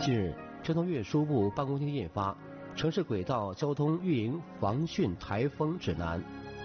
近日，交通运输部办公厅印发《城市轨道交通运营防汛台风指南》，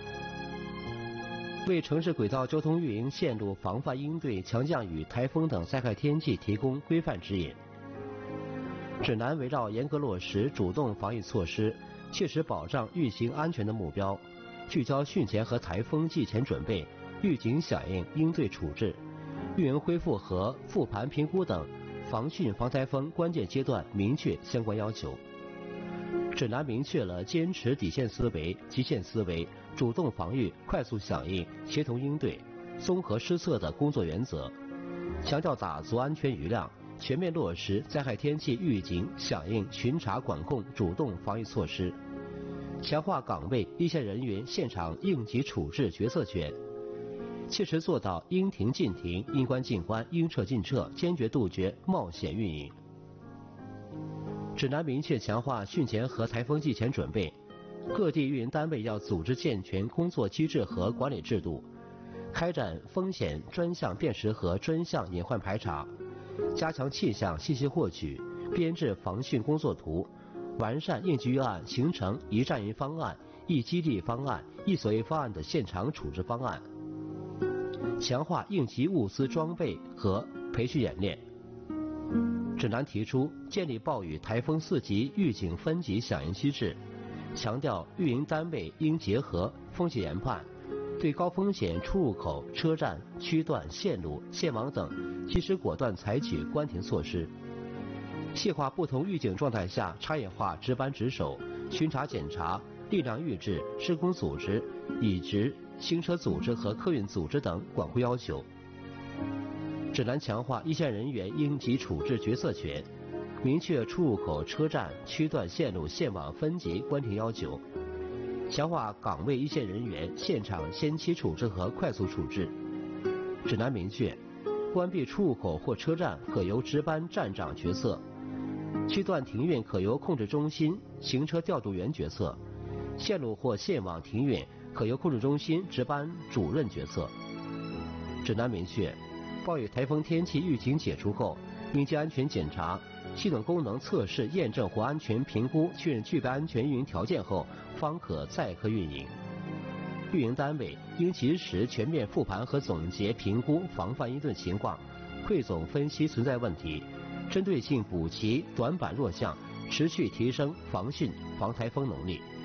为城市轨道交通运营线路防范应对强降雨、台风等灾害天气提供规范指引。指南围绕严格落实主动防御措施，切实保障运行安全的目标，聚焦汛前和台风季前准备、预警响应、应对处置、运营恢复和复盘评估等防汛防台风关键阶段明确相关要求。指南明确了坚持底线思维、极限思维、主动防御、快速响应、协同应对、综合施策的工作原则，强调打足安全余量，全面落实灾害天气预警、响应、巡查管控主动防御措施，强化岗位一线人员现场应急处置决策权，切实做到应停尽停、应关尽关、应撤尽撤，坚决杜绝冒险运营。指南明确强化汛前和台风季前准备，各地运营单位要组织健全工作机制和管理制度，开展风险专项辨识和专项隐患排查，加强气象信息获取，编制防汛工作图，完善应急预案，形成一站一方案、一基地方案、一所谓方案的现场处置方案，强化应急物资装备和培训演练。指南提出建立暴雨、台风4级预警分级响应机制，强调运营单位应结合风险研判，对高风险出入口、车站、区段、线路、线网等及时果断采取关停措施，细化不同预警状态下差异化值班值守、巡查检查、力量预置、施工组织、乙值、行车组织和客运组织等管控要求。指南强化一线人员应急处置决策权，明确出入口、车站、区段、线路、线网分级关停要求，强化岗位一线人员现场先期处置和快速处置。指南明确，关闭出入口或车站可由值班站长决策，区段停运可由控制中心行车调度员决策，线路或线网停运可由控制中心值班主任决策。指南明确，暴雨台风天气预警解除后，应经安全检查、系统功能测试验证或安全评估确认具备安全运营条件后，方可载客运营。运营单位应及时全面复盘和总结评估防范应对情况，汇总分析存在问题，针对性补齐短板弱项，持续提升防汛防台风能力。